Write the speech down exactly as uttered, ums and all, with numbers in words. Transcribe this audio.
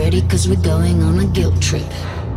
ready, cause we're going on a guilt trip.